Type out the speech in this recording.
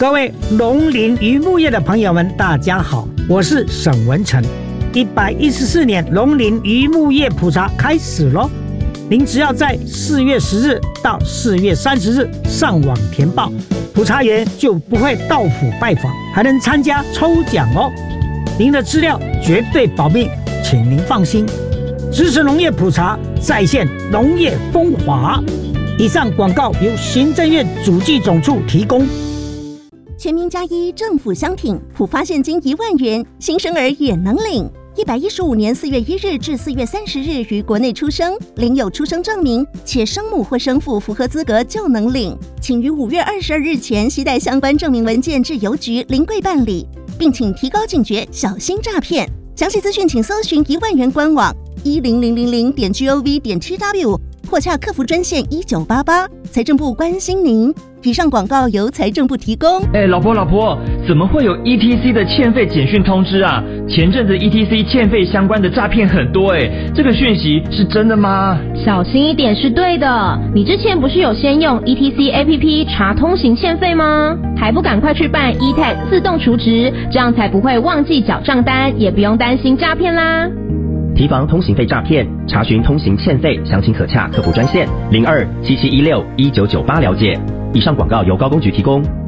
各位农林渔牧业的朋友们，大家好，我是沈文成。114年农林渔牧业普查开始咯，您只要在4月10日到4月30日上网填报，普查员就不会到府拜访，还能参加抽奖哦。您的资料绝对保密，请您放心。支持农业普查，再现农业风华。以上广告由行政院主计总处提供。 全民加一，政府相挺，普发现金1万元，新生儿也能领。115年4月1日至4月30日于国内出生，领有出生证明，且生母或生父符合资格就能领。请于5月22日前携带相关证明文件至邮局临柜办理，并请提高警觉，小心诈骗。详细资讯请搜寻1万元官网10000.gov.tw 或洽客服专线1988。财政部关心您。以上广告由财政部提供。 老婆，怎么会有 ETC 的欠费简讯通知啊？前阵子 ETC 欠费相关的诈骗很多这个讯息是真的吗？ 小心一点是对的。你之前不是有先用 ETC APP 查通行欠费吗？还不赶快去办 eTag 自动储值，这样才不会忘记缴账单，也不用担心诈骗啦。 提防通行费诈骗，查询通行欠费，详情可洽客服专线0277161998了解。以上广告由高公局提供。